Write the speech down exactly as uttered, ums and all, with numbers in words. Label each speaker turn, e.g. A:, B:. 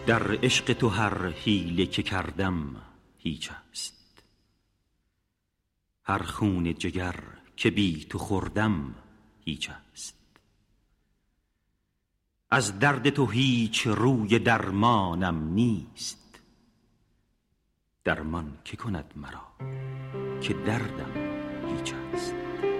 A: در عشق تو هر حیله که کردم هیچ است، هر خون جگر که بی تو خوردم هیچ است. از درد تو هیچ روی درمانم نیست، درمان که کند مرا که دردم هیچ است.